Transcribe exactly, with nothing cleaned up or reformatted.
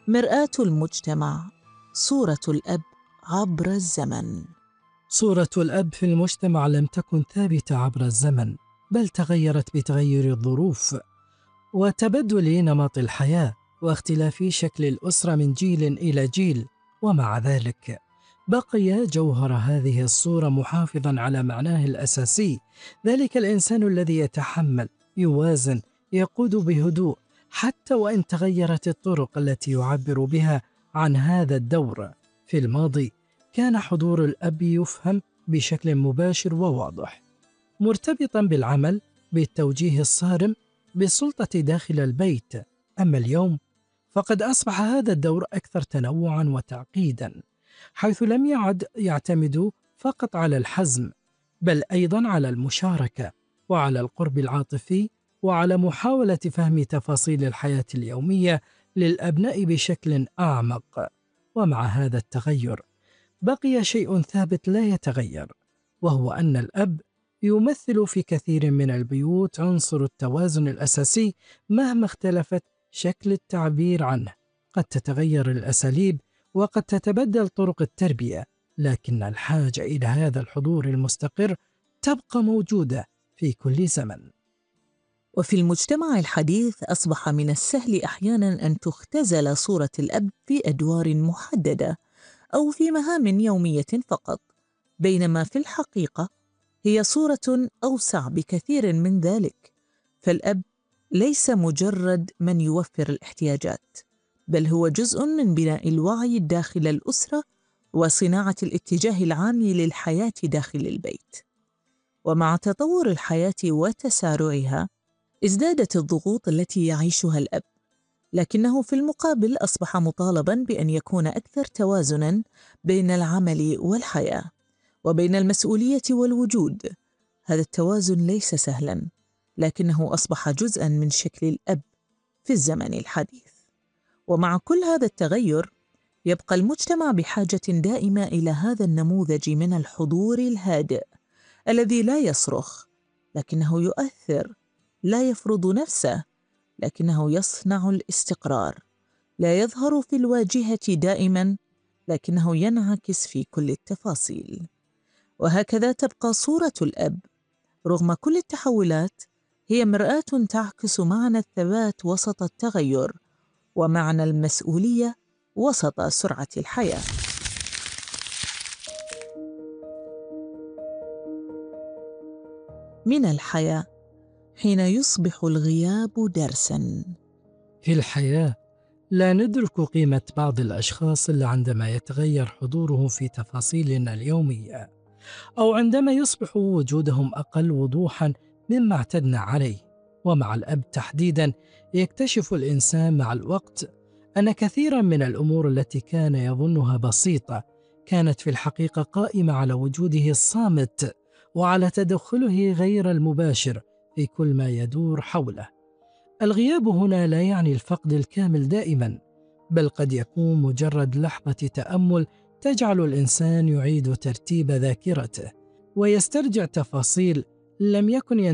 مرآة المجتمع. صورة الأب عبر الزمن. صورة الأب في المجتمع لم تكن ثابتة عبر الزمن، بل تغيرت بتغير الظروف وتبدل نمط الحياة واختلاف شكل الأسرة من جيل إلى جيل. ومع ذلك بقي جوهر هذه الصورة محافظا على معناه الأساسي، ذلك الإنسان الذي يتحمل، يوازن، يقود بهدوء، حتى وإن تغيرت الطرق التي يعبر بها عن هذا الدور. في الماضي كان حضور الأب يفهم بشكل مباشر وواضح، مرتبطا بالعمل، بالتوجيه الصارم، بالسلطة داخل البيت. أما اليوم فقد أصبح هذا الدور أكثر تنوعا وتعقيدا، حيث لم يعد يعتمد فقط على الحزم، بل أيضا على المشاركة وعلى القرب العاطفي وعلى محاولة فهم تفاصيل الحياة اليومية للأبناء بشكل أعمق. ومع هذا التغير بقي شيء ثابت لا يتغير، وهو أن الأب يمثل في كثير من البيوت عنصر التوازن الأساسي مهما اختلفت شكل التعبير عنه. قد تتغير الأساليب وقد تتبدل طرق التربية، لكن الحاجة إلى هذا الحضور المستقر تبقى موجودة في كل زمن. وفي المجتمع الحديث أصبح من السهل أحيانا أن تختزل صورة الأب في أدوار محددة أو في مهام يومية فقط، بينما في الحقيقة هي صورة أوسع بكثير من ذلك. فالأب ليس مجرد من يوفر الاحتياجات، بل هو جزء من بناء الوعي داخل الأسرة وصناعة الاتجاه العام للحياة داخل البيت. ومع تطور الحياة وتسارعها ازدادت الضغوط التي يعيشها الأب، لكنه في المقابل أصبح مطالباً بأن يكون أكثر توازناً بين العمل والحياة وبين المسؤولية والوجود. هذا التوازن ليس سهلاً، لكنه أصبح جزءاً من شكل الأب في الزمن الحديث. ومع كل هذا التغير يبقى المجتمع بحاجة دائمة إلى هذا النموذج من الحضور الهادئ الذي لا يصرخ لكنه يؤثر، لا يفرض نفسه لكنه يصنع الاستقرار، لا يظهر في الواجهة دائما لكنه ينعكس في كل التفاصيل. وهكذا تبقى صورة الأب رغم كل التحولات هي مرآة تعكس معنى الثبات وسط التغير ومعنى المسؤولية وسط سرعة الحياة. من الحياة حين يصبح الغياب درساً. في الحياة لا ندرك قيمة بعض الأشخاص إلا عندما يتغير حضوره في تفاصيلنا اليومية، أو عندما يصبح وجودهم أقل وضوحا مما اعتدنا عليه. ومع الأب تحديدا يكتشف الإنسان مع الوقت أن كثيرا من الأمور التي كان يظنها بسيطة كانت في الحقيقة قائمة على وجوده الصامت وعلى تدخله غير المباشر في كل ما يدور حوله. الغياب هنا لا يعني الفقد الكامل دائما، بل قد يكون مجرد لحظة تأمل تجعل الإنسان يعيد ترتيب ذاكرته ويسترجع تفاصيل لم يكن